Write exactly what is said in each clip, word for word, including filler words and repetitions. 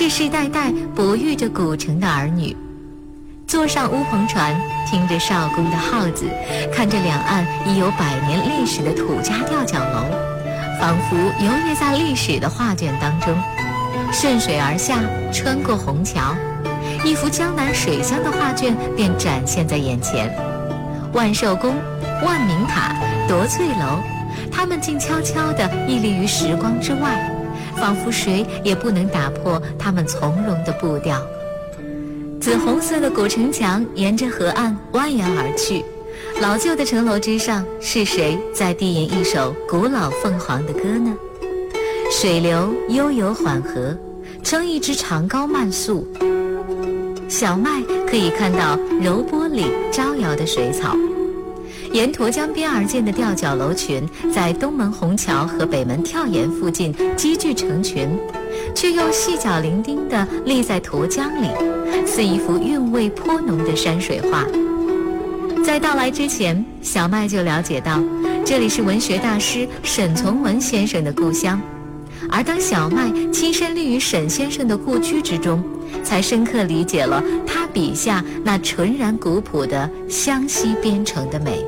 世世代代哺育着古城的儿女。坐上乌篷船，听着少宫的号子，看着两岸已有百年历史的土家吊脚楼，仿佛游曳在历史的画卷当中。顺水而下，穿过虹桥，一幅江南水乡的画卷便展现在眼前。万寿宫、万明塔、夺翠楼，它们竟悄悄地屹立于时光之外，仿佛谁也不能打破它们从容的步调。紫红色的古城墙沿着河岸蜿蜒而去，老旧的城楼之上，是谁在低吟一首古老凤凰的歌呢？水流悠悠缓和，撑一支长篙慢速。小麦可以看到柔波里招摇的水草。沿沱江边而建的吊脚楼群，在东门虹桥和北门跳檐附近积聚成群，却又细角伶仃地立在沱江里，似一幅韵味颇浓的山水画。在到来之前，小麦就了解到，这里是文学大师沈从文先生的故乡。而当小麦亲身立于沈先生的故居之中，才深刻理解了他笔下那纯然古朴的湘西边城的美。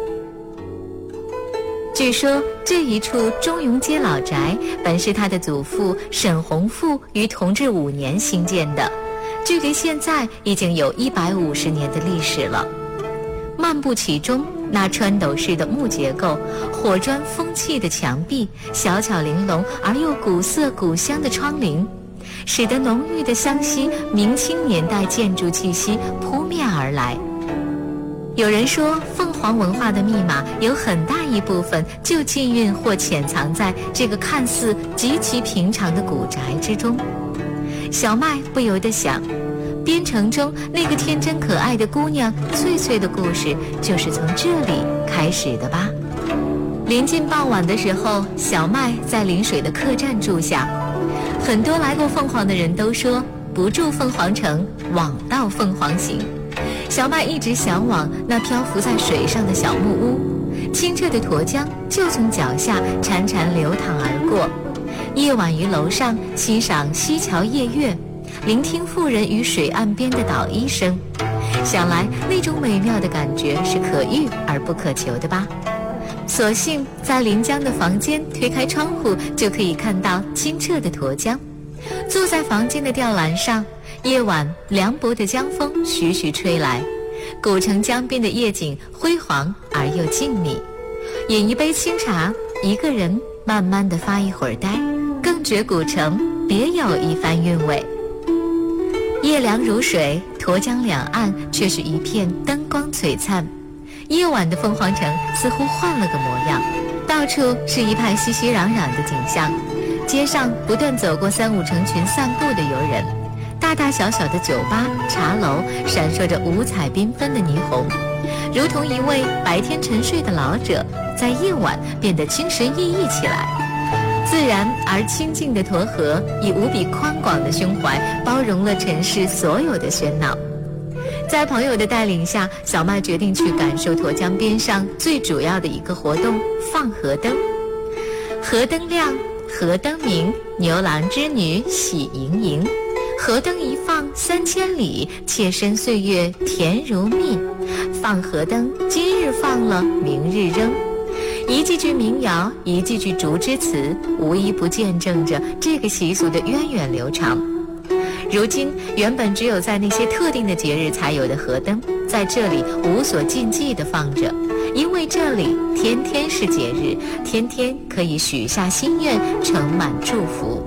据说这一处中庸街老宅本是他的祖父沈弘复于同治五年兴建的，距离现在已经有一百五十年的历史了。漫步其中，那穿斗式的木结构，火砖风气的墙壁，小巧玲珑而又古色古香的窗棂，使得浓郁的湘西明清年代建筑气息扑面而来。有人说，凤凰文化的密码有很大一部分就浸蕴或潜藏在这个看似极其平常的古宅之中。小麦不由得想，边城中那个天真可爱的姑娘翠翠的故事，就是从这里开始的吧。临近傍晚的时候，小麦在临水的客栈住下。很多来过凤凰的人都说，不住凤凰城，枉到凤凰行。小麦一直向往那漂浮在水上的小木屋，清澈的沱江就从脚下潺潺流淌而过。夜晚于楼上欣赏西桥夜月，聆听妇人于水岸边的捣衣声，想来那种美妙的感觉是可遇而不可求的吧。所幸在临江的房间推开窗户，就可以看到清澈的沱江。坐在房间的吊篮上，夜晚凉薄的江风徐徐吹来，古城江边的夜景辉煌而又静谧。饮一杯清茶，一个人慢慢地发一会儿呆，更觉古城别有一番韵味。夜凉如水，沱江两岸却是一片灯光璀璨。夜晚的凤凰城似乎换了个模样，到处是一派熙熙攘攘的景象。街上不断走过三五成群散步的游人，大大小小的酒吧、茶楼闪烁着五彩缤纷的霓虹，如同一位白天沉睡的老者，在夜晚变得精神奕奕起来。自然而清静的沱河，以无比宽广的胸怀包容了尘世所有的喧闹。在朋友的带领下，小麦决定去感受沱江边上最主要的一个活动——放河灯。河灯亮，河灯明，牛郎织女喜盈盈。河灯一放三千里，妾身岁月甜如蜜。放河灯，今日放了，明日扔。一句句民谣，一句句竹枝词，无一不见证着这个习俗的源远流长。如今原本只有在那些特定的节日才有的河灯，在这里无所禁忌地放着，因为这里天天是节日，天天可以许下心愿，盛满祝福。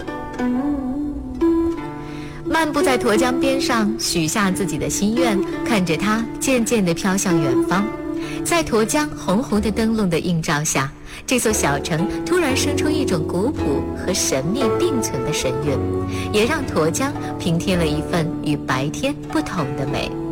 漫步在沱江边上，许下自己的心愿，看着它渐渐地飘向远方。在沱江红红的灯笼的映照下，这座小城突然生出一种古朴和神秘并存的神韵，也让沱江平添了一份与白天不同的美。